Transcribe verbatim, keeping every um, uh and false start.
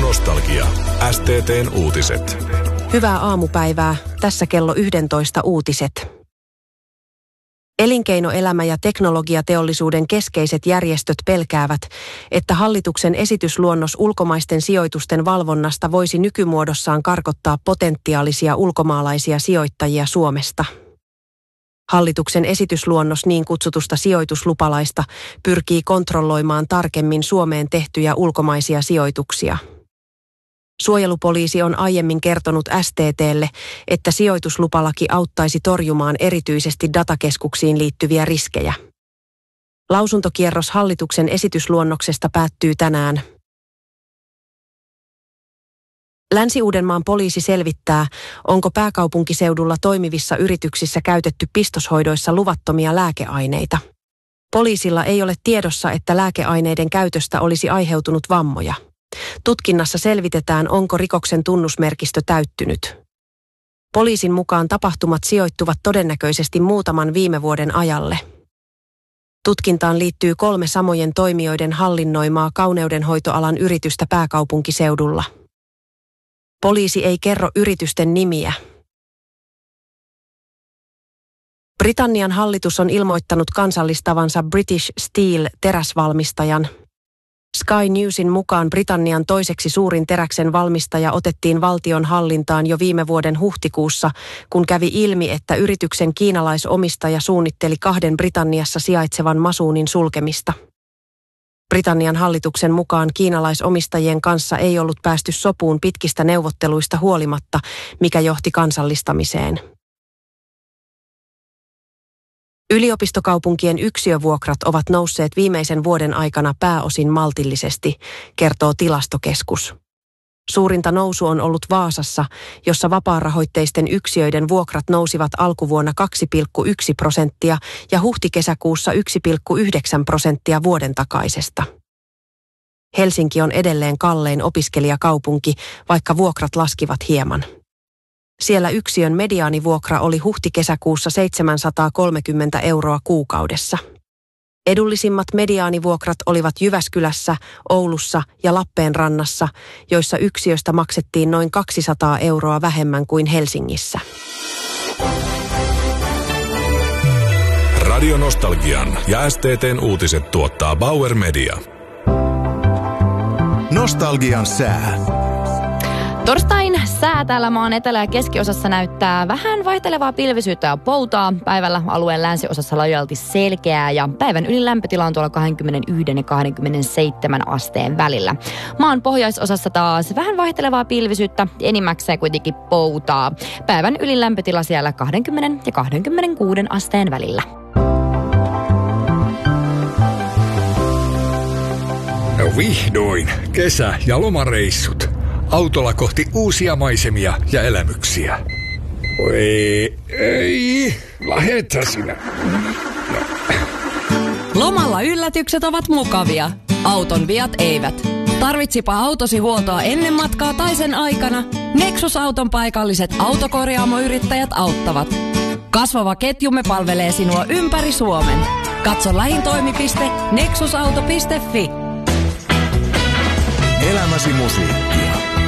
Nostalgia. S T T:n uutiset. Hyvää aamupäivää. Tässä kello yksitoista uutiset. Elinkeinoelämä ja teknologiateollisuuden keskeiset järjestöt pelkäävät, että hallituksen esitysluonnos ulkomaisten sijoitusten valvonnasta voisi nykymuodossaan karkottaa potentiaalisia ulkomaalaisia sijoittajia Suomesta. Hallituksen esitysluonnos niin kutsutusta sijoituslupalaista pyrkii kontrolloimaan tarkemmin Suomeen tehtyjä ulkomaisia sijoituksia. Suojelupoliisi on aiemmin kertonut S T T:lle, että sijoituslupalaki auttaisi torjumaan erityisesti datakeskuksiin liittyviä riskejä. Lausuntokierros hallituksen esitysluonnoksesta päättyy tänään. Länsi-Uudenmaan poliisi selvittää, onko pääkaupunkiseudulla toimivissa yrityksissä käytetty pistoshoidoissa luvattomia lääkeaineita. Poliisilla ei ole tiedossa, että lääkeaineiden käytöstä olisi aiheutunut vammoja. Tutkinnassa selvitetään, onko rikoksen tunnusmerkistö täyttynyt. Poliisin mukaan tapahtumat sijoittuvat todennäköisesti muutaman viime vuoden ajalle. Tutkintaan liittyy kolme samojen toimijoiden hallinnoimaa kauneudenhoitoalan yritystä pääkaupunkiseudulla. Poliisi ei kerro yritysten nimiä. Britannian hallitus on ilmoittanut kansallistavansa British Steel-teräsvalmistajan. Sky Newsin mukaan Britannian toiseksi suurin teräksen valmistaja otettiin valtion hallintaan jo viime vuoden huhtikuussa, kun kävi ilmi, että yrityksen kiinalaisomistaja suunnitteli kahden Britanniassa sijaitsevan masuunin sulkemista. Britannian hallituksen mukaan kiinalaisomistajien kanssa ei ollut päästy sopuun pitkistä neuvotteluista huolimatta, mikä johti kansallistamiseen. Yliopistokaupunkien yksiövuokrat ovat nousseet viimeisen vuoden aikana pääosin maltillisesti, kertoo Tilastokeskus. Suurinta nousu on ollut Vaasassa, jossa vapaarahoitteisten yksiöiden vuokrat nousivat alkuvuonna kaksi pilkku yksi prosenttia ja huhti-kesäkuussa yksi pilkku yhdeksän prosenttia vuoden takaisesta. Helsinki on edelleen kallein opiskelijakaupunki, vaikka vuokrat laskivat hieman. Siellä yksiön mediaanivuokra oli huhti-kesäkuussa seitsemänsataakolmekymmentä euroa kuukaudessa. Edullisimmat mediaanivuokrat olivat Jyväskylässä, Oulussa ja Lappeenrannassa, joissa yksiöstä maksettiin noin kaksisataa euroa vähemmän kuin Helsingissä. Radio Nostalgian ja S T T:n uutiset tuottaa Bauer Media. Nostalgian sää. Torstain sää täällä maan etelä- ja keskiosassa näyttää vähän vaihtelevaa pilvisyyttä ja poutaa. Päivällä alueen länsiosassa laajalti selkeää ja päivän ylin lämpötila on tuolla kaksikymmentäyksi ja kaksikymmentäseitsemän asteen välillä. Maan pohjoisosassa taas vähän vaihtelevaa pilvisyyttä, enimmäkseen kuitenkin poutaa. Päivän ylin lämpötila siellä kaksikymmentä ja kaksikymmentäkuusi asteen välillä. No vihdoin, kesä- ja lomareissut. Autolla kohti uusia maisemia ja elämyksiä. Oi, ei, lähethän sinä. No. Lomalla yllätykset ovat mukavia. Auton viat eivät. Tarvitsipa autosi huoltoa ennen matkaa tai sen aikana, Nexus-auton paikalliset autokorjaamoyrittäjät auttavat. Kasvava ketjumme palvelee sinua ympäri Suomen. Katso lähin toimipiste nexusauto piste fi. Elämäsi musiikki.